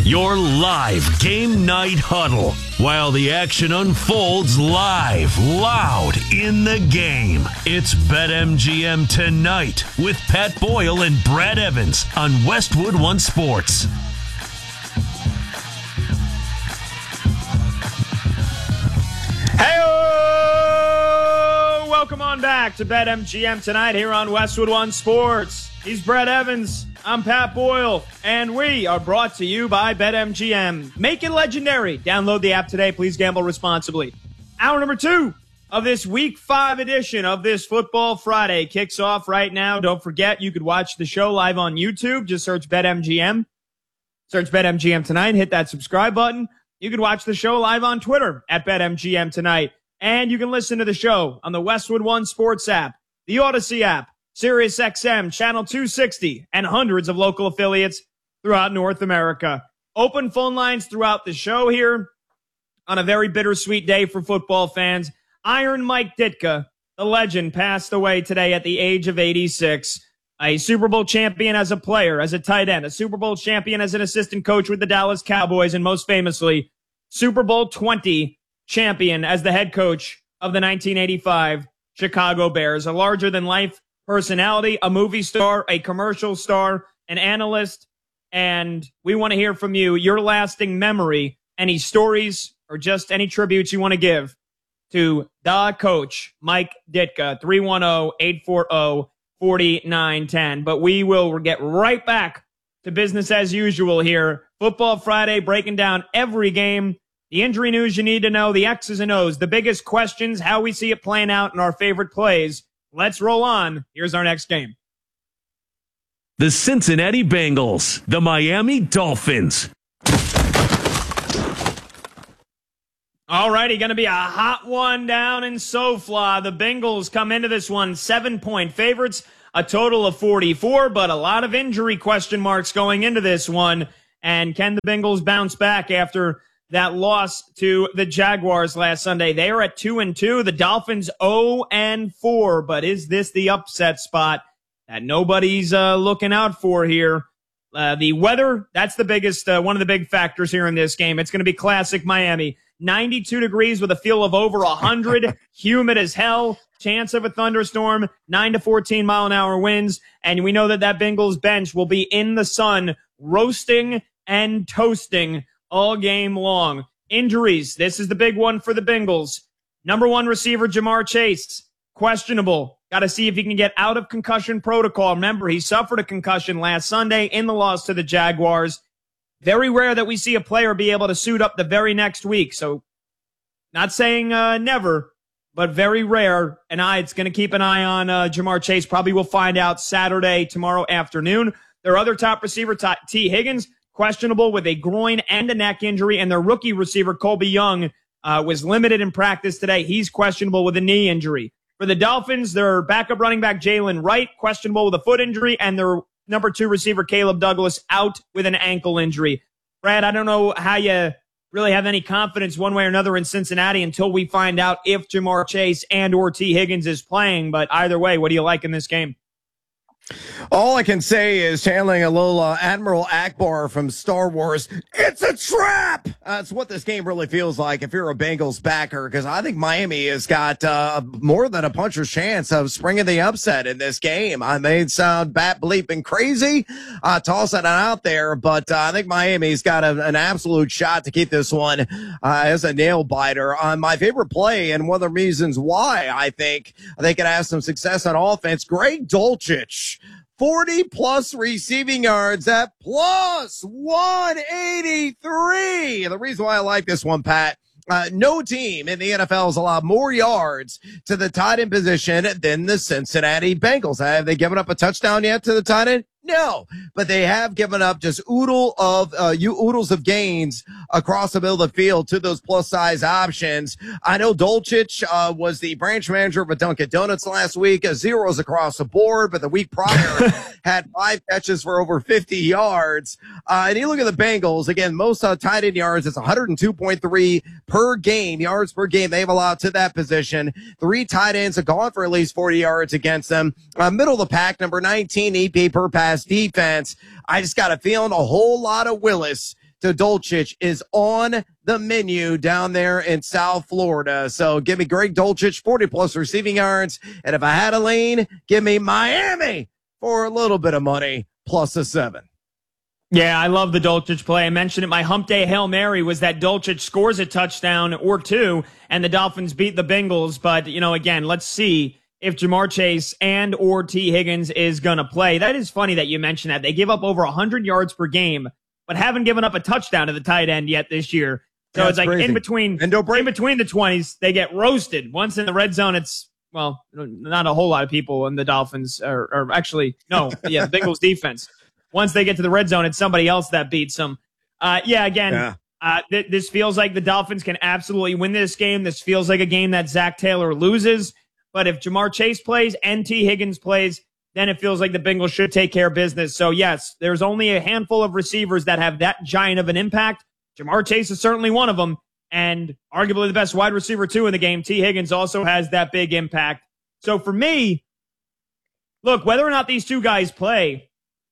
Your live game night huddle while the action unfolds live, loud in the game. It's BetMGM Tonight with Pat Boyle and Brad Evans on Westwood One Sports. Hey, welcome on back to BetMGM Tonight here on Westwood One Sports. He's Brad Evans. I'm Pat Boyle, and we are brought to you by BetMGM. Make it legendary. Download the app today. Please gamble responsibly. Hour number 2 of this Week 5 edition of this Football Friday kicks off right now. Don't forget, you could watch the show live on YouTube. Just search BetMGM. Search BetMGM Tonight. Hit that subscribe button. You can watch the show live on Twitter at BetMGM Tonight. And you can listen to the show on the Westwood One Sports app, the Odyssey app, SiriusXM, Channel 260, and hundreds of local affiliates throughout North America. Open phone lines throughout the show here on a very bittersweet day for football fans. Iron Mike Ditka, the legend, passed away today at the age of 86. A Super Bowl champion as a player, as a tight end, a Super Bowl champion as an assistant coach with the Dallas Cowboys, and most famously, Super Bowl 20 champion as the head coach of the 1985 Chicago Bears. A larger-than-life personality, a movie star, a commercial star, an analyst, and we want to hear from you, your lasting memory, any stories or just any tributes you want to give to the coach, Mike Ditka, 310-840-4910. But we will get right back to business as usual here. Football Friday, breaking down every game, the injury news you need to know, the X's and O's, the biggest questions, how we see it playing out, and our favorite plays. Let's roll on. Here's our next game. The Cincinnati Bengals, the Miami Dolphins. All righty, going to be a hot one down in SoFla. The Bengals come into this one 7-point favorites, a total of 44, but a lot of injury question marks going into this one. And can the Bengals bounce back after that loss to the Jaguars last Sunday? They are at 2-2. The Dolphins 0-4. But is this the upset spot that nobody's looking out for here? The weather, that's the biggest, one of the big factors here in this game. It's going to be classic Miami. 92 degrees with a feel of over 100, humid as hell, chance of a thunderstorm, 9 to 14 mile an hour winds. And we know that Bengals bench will be in the sun, roasting and toasting all game long. Injuries. This is the big one for the Bengals. Number 1 receiver, Ja'Marr Chase, questionable. Got to see if he can get out of concussion protocol. Remember, he suffered a concussion last Sunday in the loss to the Jaguars. Very rare that we see a player be able to suit up the very next week. So not saying never, but very rare. And it's going to keep an eye on Ja'Marr Chase. Probably we'll find out Saturday, tomorrow afternoon. Their other top receiver, T. Higgins, questionable with a groin and a neck injury, and their rookie receiver, Colby Young, was limited in practice today. He's questionable with a knee injury. For the Dolphins, their backup running back, Jalen Wright, questionable with a foot injury, and their number 2 receiver, Caleb Douglas, out with an ankle injury. Brad, I don't know how you really have any confidence one way or another in Cincinnati until we find out if Ja'Marr Chase and or T. Higgins is playing, but either way, what do you like in this game? All I can say is channeling a little Admiral Akbar from Star Wars. It's a trap! That's what this game really feels like if you're a Bengals backer, because I think Miami has got more than a puncher's chance of springing the upset in this game. I may sound bat bleeping crazy, tossing it out there, but I think Miami's got an absolute shot to keep this one as a nail biter. My favorite play, and one of the reasons why I think they could have some success on offense, Greg Dulcich. 40-plus receiving yards at plus 183. The reason why I like this one, Pat, no team in the NFL has allowed more yards to the tight end position than the Cincinnati Bengals. Have they given up a touchdown yet to the tight end? No, but they have given up just oodles of gains across the middle of the field to those plus-size options. I know Dulcich was the branch manager of a Dunkin' Donuts last week, zeros across the board, but the week prior had 5 catches for over 50 yards. And you look at the Bengals, again, most tight end yards, it's 102.3 per game, yards per game they've allowed to that position. 3 tight ends have gone for at least 40 yards against them. Middle of the pack, number 19 EP per pass defense. I just got a feeling a whole lot of Willis to Dulcich is on the menu down there in South Florida. So give me Greg Dulcich, 40-plus receiving yards. And if I had a lean, give me Miami for a little bit of money, plus a 7. Yeah, I love the Dulcich play. I mentioned it. My hump day Hail Mary was that Dulcich scores a touchdown or two, and the Dolphins beat the Bengals. But, again, let's see if Ja'Marr Chase and or T. Higgins is going to play. That is funny that you mentioned that. They give up over 100 yards per game, but haven't given up a touchdown to the tight end yet this year. So That's it's like crazy. in between the 20s, they get roasted. Once in the red zone, it's, well, not a whole lot of people in the Dolphins, or actually, no, yeah, the Bengals defense. Once they get to the red zone, it's somebody else that beats them. This feels like the Dolphins can absolutely win this game. This feels like a game that Zach Taylor loses. But if Ja'Marr Chase plays and T. Higgins plays, then it feels like the Bengals should take care of business. So, yes, there's only a handful of receivers that have that giant of an impact. Ja'Marr Chase is certainly one of them, and arguably the best wide receiver, too, in the game. T. Higgins also has that big impact. So, for me, look, whether or not these two guys play,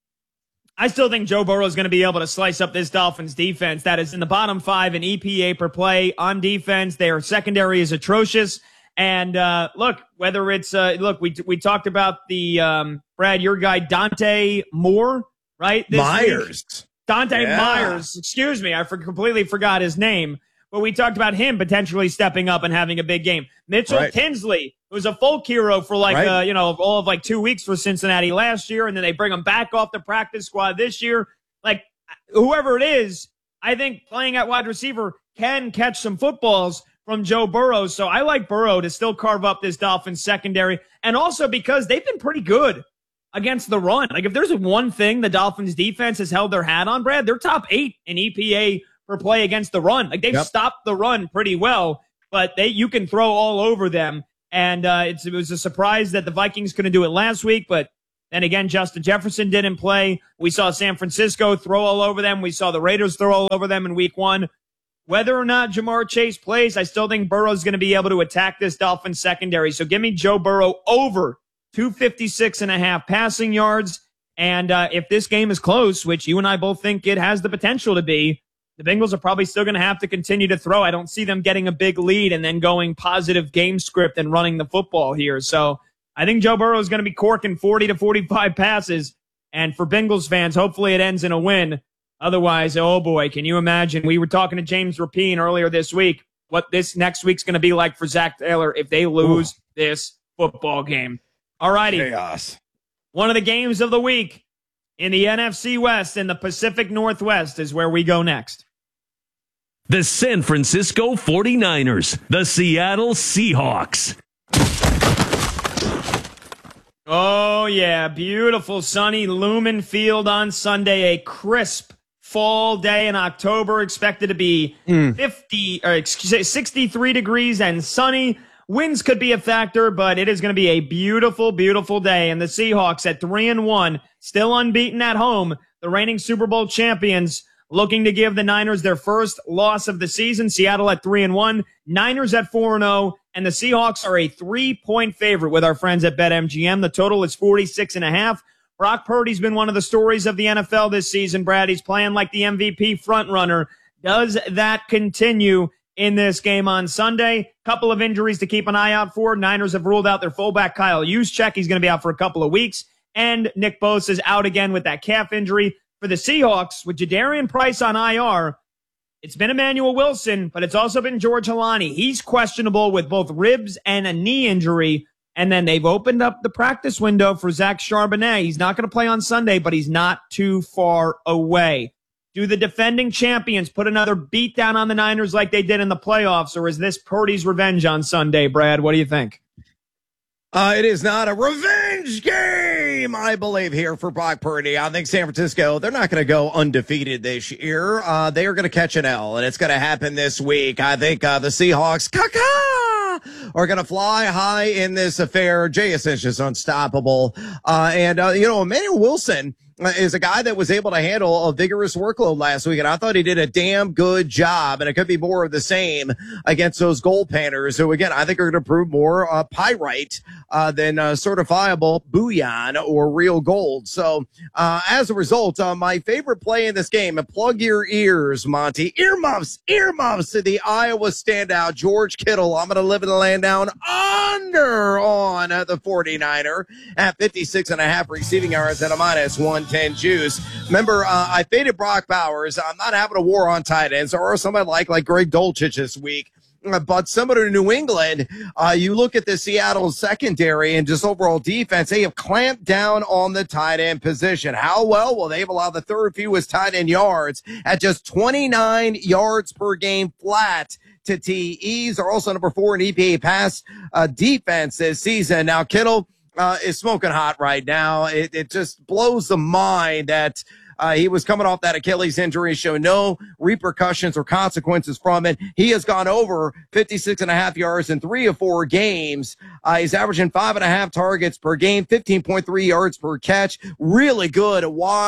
I still think Joe Burrow is going to be able to slice up this Dolphins defense that is in the bottom 5 in EPA per play on defense. Their secondary is atrocious. And look, whether it's we talked about the Brad, your guy Dante Moore, right? Myers. Dante Myers. Excuse me, I completely forgot his name. But we talked about him potentially stepping up and having a big game. Mitchell Tinsley, who was a folk hero for all of 2 weeks for Cincinnati last year, and then they bring him back off the practice squad this year. Like, whoever it is, I think playing at wide receiver can catch some footballs from Joe Burrow. So I like Burrow to still carve up this Dolphins secondary, and also because they've been pretty good against the run. Like, if there's one thing the Dolphins defense has held their hat on, Brad, they're top 8 in EPA per play against the run. Like, they've stopped the run pretty well, but you can throw all over them. And it was a surprise that the Vikings couldn't do it last week, but then again, Justin Jefferson didn't play. We saw San Francisco throw all over them. We saw the Raiders throw all over them in week 1. Whether or not Ja'Marr Chase plays, I still think Burrow's going to be able to attack this Dolphins secondary. So give me Joe Burrow over 256.5 passing yards. And if this game is close, which you and I both think it has the potential to be, the Bengals are probably still going to have to continue to throw. I don't see them getting a big lead and then going positive game script and running the football here. So I think Joe Burrow is going to be corking 40 to 45 passes. And for Bengals fans, hopefully it ends in a win. Otherwise, oh boy, can you imagine? We were talking to James Rapine earlier this week, what this next week's going to be like for Zach Taylor if they lose this football game. All righty. Chaos. One of the games of the week in the NFC West and the Pacific Northwest is where we go next. The San Francisco 49ers, the Seattle Seahawks. Oh, yeah. Beautiful, sunny Lumen Field on Sunday. A crisp fall day in October, expected to be 63 degrees and sunny. Winds could be a factor, but it is going to be a beautiful, beautiful day. And the Seahawks at 3-1, still unbeaten at home, the reigning Super Bowl champions, looking to give the Niners their first loss of the season. Seattle at 3-1, Niners at 4-0, and the Seahawks are a 3-point favorite with our friends at BetMGM. The total is 46.5. Brock Purdy's been one of the stories of the NFL this season, Brad. He's playing like the MVP frontrunner. Does that continue in this game on Sunday? Couple of injuries to keep an eye out for. Niners have ruled out their fullback Kyle Juszczyk. He's going to be out for a couple of weeks. And Nick Bosa is out again with that calf injury. For the Seahawks, with Jadarian Price on IR, it's been Emmanuel Wilson, but it's also been George Halani. He's questionable with both ribs and a knee injury. And then they've opened up the practice window for Zach Charbonnet. He's not going to play on Sunday, but he's not too far away. Do the defending champions put another beat down on the Niners like they did in the playoffs, or is this Purdy's revenge on Sunday, Brad? What do you think? It is not a revenge game, I believe, here for Brock Purdy. I think San Francisco, they're not going to go undefeated this year. They are going to catch an L, and it's going to happen this week. I think the Seahawks, are going to fly high in this affair. JSN's just unstoppable. Emmanuel Wilson, is a guy that was able to handle a vigorous workload last week, and I thought he did a damn good job, and it could be more of the same against those gold Panthers, who, again, I think are going to prove more pyrite than certifiable bullion or real gold. So as a result, my favorite play in this game, and plug your ears, Monty, earmuffs to the Iowa standout, George Kittle. I'm going to live in the land down under on the 49er at 56.5 receiving yards at a minus 110 juice. Remember, I faded Brock Bowers. I'm not having a war on tight ends, or somebody like Greg Dulcich this week. But similar to New England, you look at the Seattle secondary and just overall defense, they have clamped down on the tight end position. How well? Well, they've allowed the third fewest tight end yards at just 29 yards per game flat to TEs. Are also number 4 in EPA pass defense this season. Now, Kittle is smoking hot right now. It just blows the mind that he was coming off that Achilles injury, showing no repercussions or consequences from it. He has gone over 56.5 yards in 3 of 4 games. He's averaging 5.5 targets per game, 15.3 yards per catch. Really good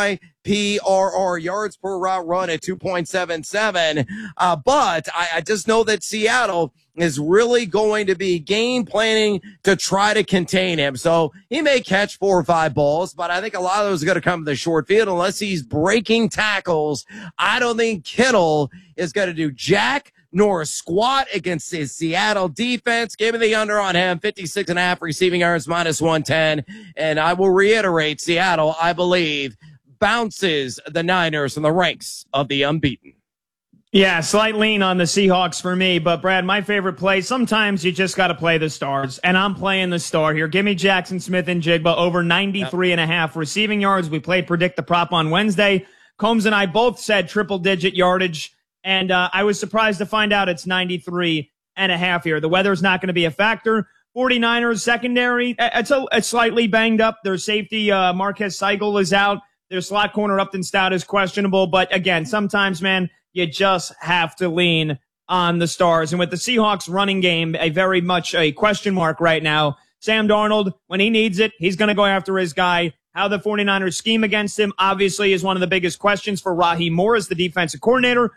YPRR, yards per route run at 2.77. But I just know that Seattle is really going to be game planning to try to contain him. So he may catch 4 or 5 balls, but I think a lot of those are going to come to the short field unless he's breaking tackles. I don't think Kittle is going to do jack nor a squat against his Seattle defense. Give me the under on him, 56.5 receiving yards, minus 110. And I will reiterate, Seattle, I believe, bounces the Niners from the ranks of the unbeaten. Yeah, slight lean on the Seahawks for me, but Brad, my favorite play, sometimes you just got to play the stars, and I'm playing the star here. Give me Jackson Smith and Jigba over 93.5 receiving yards. We played Predict the Prop on Wednesday. Combs and I both said triple-digit yardage, and I was surprised to find out it's 93.5 here. The weather's not going to be a factor. 49ers secondary, it's slightly banged up. Their safety, Marquez Seigel, is out. Their slot corner, Upton Stout, is questionable, but again, sometimes, man, you just have to lean on the stars. And with the Seahawks running game, very much a question mark right now. Sam Darnold, when he needs it, he's going to go after his guy. How the 49ers scheme against him, obviously, is one of the biggest questions for Raheem Morris, the defensive coordinator.